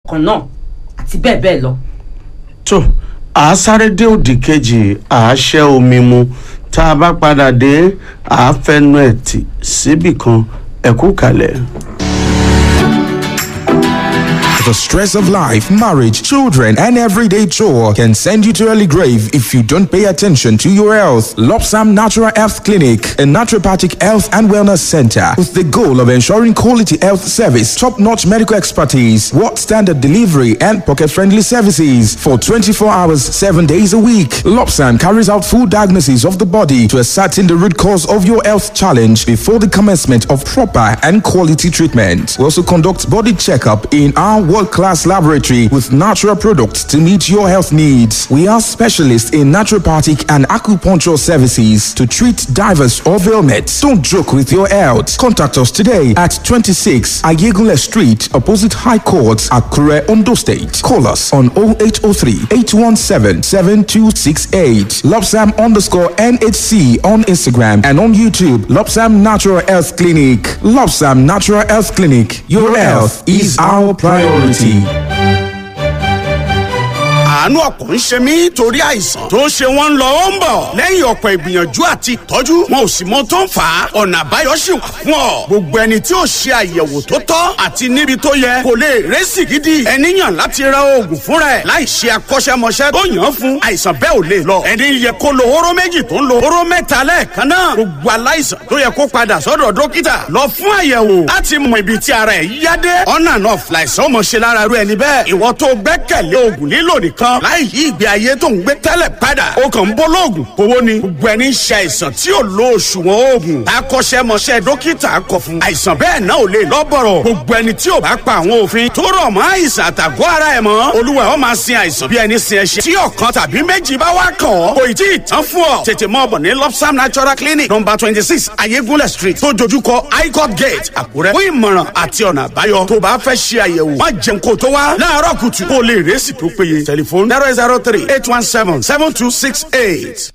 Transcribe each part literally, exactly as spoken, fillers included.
kan náà àti bẹ́ẹ̀ bẹ́ẹ̀ lọ. tó a sáré dé òdì kejì a ṣẹ́ omi mu tá a bá padà dé a fẹnu ẹ̀ tì síbì kan ẹ kú kalẹ̀. The stress of life, marriage, children, and everyday chore can send you to early grave if you don't pay attention to your health. Lopsam Natural Health Clinic, a naturopathic health and wellness center with the goal of ensuring quality health service, top-notch medical expertise, world standard delivery, and pocket-friendly services for twenty-four hours, seven days a week. Lopsam carries out full diagnosis of the body to ascertain the root cause of your health challenge before the commencement of proper and quality treatment. We also conduct body checkup in our world-class laboratory with natural products to meet your health needs. We are specialists in naturopathic and acupuncture services to treat divers of ailments. Don't joke with your health. Contact us today at twenty-six Ayegule Street, opposite High Court, Akure, Ondo State. Call us on oh eight oh three, eight one seven, seven two six eight. Lopsam underscore N H C on Instagram and on YouTube. Lopsam Natural Health Clinic. Lopsam Natural Health Clinic. Your health is our priority. àánú ọkàn ń ṣe mí torí àìsàn tó ń ṣe wọ́n ń lọ ó ń bọ̀ lẹ́yìn ọ̀pọ̀ ìgbìyànjú àti ìtọ́jú wọn ò sì mọ tó ń fà á ọ̀nà àbáyọ sì wà fún ọ gbogbo ẹni tí ó ṣe àyẹ̀wò tó tọ́ àti níbi tó yẹ kò lè rẹ́sì gidi ẹni yàn láti ra oògùn fúnra ẹ̀ láì ṣe akọ́ṣẹ́mọṣẹ́ tó yàn án fún àìsàn bẹ́ẹ̀ ò lè lọ ẹni yẹ kó lo hóró méjì tó ń lo hóró mẹ́ta lẹ́ẹ̀kan náà gbogbo aláìsàn tó yẹ kó padà sọ́dọ̀ dókítà lọ fún àyẹ̀wò láti mọ ibi tí ara ẹ̀ yá dé ọ̀nà náà fìlàìsàn ọmọ ṣe lára rú ẹni bẹ́ẹ̀ ìwọ tó gbẹ́kẹ̀lé oògùn lílò nìkan láì yí ìgbé ayé tó ń gbé tẹ́lẹ̀ padà ó kàn ń bọ́ lóògùn owó ni gbogbo ẹni ń ṣe àìsàn tí ò lo òṣùwọ̀n oògùn akọ́ṣẹ́mọṣẹ́ dókítà kọ fún àìsàn bẹ́ẹ̀ náà ò lè lọ́bọ̀rọ̀ gbogbo ẹni tí ò bá pa àwọn òfin tó rọ̀ mọ́ àìsàn àtàgọ́ ara ẹ̀ mọ́ olúwa ó máa sin àìsàn bí ẹni sin ẹṣin tí ọ̀kan tàbí méjì bá wá kàn ọ́ kò ì tí ì tán fún ọ tètè mọ́ ọ̀bọ̀ ní Lopsam Natural Clinic number twenty six Ayégúnlẹ̀ street tó dojúkọ High Court gate Àkúrẹ́ fún ìmọ̀ràn àti ọ̀nà àbáyọ tó bá fẹ́ ṣe àyẹ̀wò má jẹun kó tó wá láàárọ̀ kùtù kó lè rẹ́sì tó péye tẹlifóònù zero zero three eight one seven seven two six eight.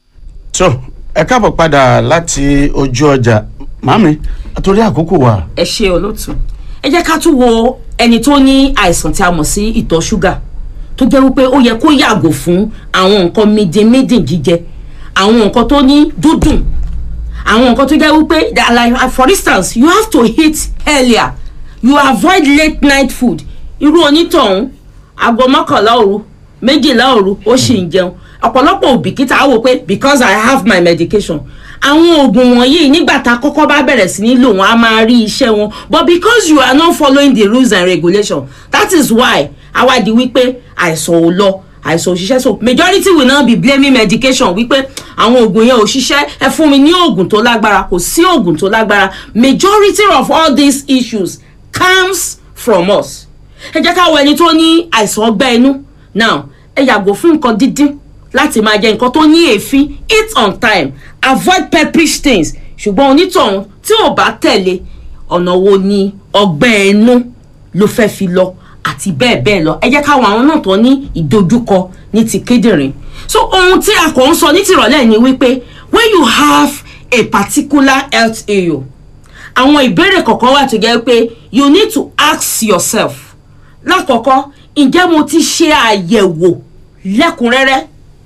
tó ẹ káàbọ̀ padà láti ojú ọjà màmí àtòrí àkókò wa. ẹ ṣe olóòtú ẹ jẹ́ ká tún wo ẹni tó ní àìsàn tí a mọ̀ sí ìtọ̀ ṣúgà tó jẹ́ wípé ó yẹ kó yàgò fún àwọn nǹkan mídìmídì jíjẹ àwọn nǹkan tó ní dúdùn àwọn nǹkan tó jẹ́ wípé like for instance you have to eat earlier you avoid late night food irú onítọ̀hún aago mọ́kànlá òru méjìlá òru ó sì ń jẹun ọ̀pọ̀lọpọ̀ òbíkítà á wò pé because I have my medication àwọn oògùn wọ̀nyí nígbà tá a kọ́kọ́ bá bẹ̀rẹ̀ sí ní lò wọ́n á máa rí iṣẹ́ wọn but because you are not following the rules and regulations that is why àwa di wípé àìsàn ò lọ àìsàn ò ṣiṣẹ́ so majority will now be blaming medication wípé àwọn oògùn yẹn ò ṣiṣẹ́ ẹ fún mi ní oògùn tó lágbára kò sí oògùn tó lágbára majority of all these issues comes from us ẹ jẹ́ ká wo ẹni tó ní àìsàn ọgbẹ́ inú now ẹ yàgò fún nǹkan dídín láti máa jẹ nǹkan tó ní èéfín eat on time avoid pepperish things ṣùgbọ́n onítọ̀hún tí ò bá tẹ̀lé ọ̀nà wo ni ọgbẹ́ inú ló fẹ́ fi lọ àti bẹ́ẹ̀ bẹ́ẹ̀ lọ ẹ jẹ́ káwọn àwọn náà tó ní ìdojúkọ ní ti kíndìnrín so ohun tí a kò ń sọ ní tìrọ̀lẹ́ ni wípé when you have a particular health issue àwọn ìbéèrè kọ̀ọ̀kan wà tó jẹ́ pé you need to ask yourself lákọ̀ọ́kọ́ ǹjẹ́ mo ti ṣe àyẹ̀wò lẹ́kùnrẹ́rẹ́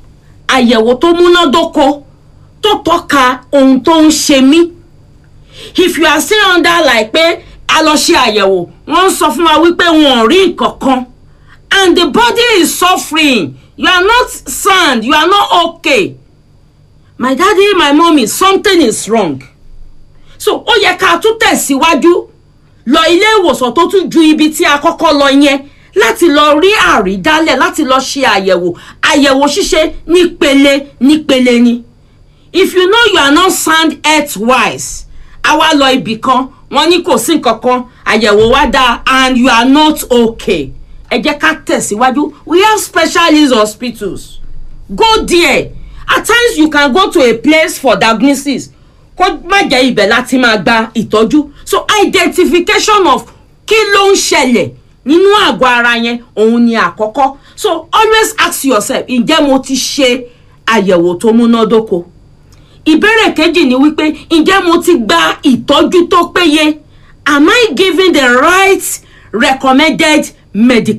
àyẹ̀wò tó múnádóko tó tọ́ka ohun tó ń ṣe mí if you are still under like pé a lọ ṣe àyẹ̀wò wọ́n ń sọ fún wa wípé wọn ò rí nǹkan kan and the body is suffering you are not sound you are not okay my daddy my mommy something is wrong so ó yẹ ká tún tẹ̀síwájú lọ ilé ìwòsàn tó tún ju ibi tí a kọ́kọ́ lọ yẹn láti lọ rí àrídálẹ̀ láti lọ ṣe àyẹ̀wò àyẹ̀wò ṣíṣe nípele nípele ni if you know you are not sound health wise àwa lọ ibì kan wọ́n ní kò sí nǹkan kan àyẹ̀wò wá dáa and you are not okay ẹ jẹ́ ká tẹ̀síwájú we have specialist hospitals go there at times you can go to a place for diagnosis kó má jẹ́ ibẹ̀ láti máa gba ìtọ́jú so identification of kí ló ń ṣẹlẹ̀ nínú àgọ́ ara yẹn òun ni àkọ́kọ́ so always ask yourself ǹjẹ́ mo ti ṣe àyẹ̀wò tó múnádóko ìbéèrè kejì ni wípé ǹjẹ́ mo ti gba ìtọ́jú tó péye am I giving the right recommended medication.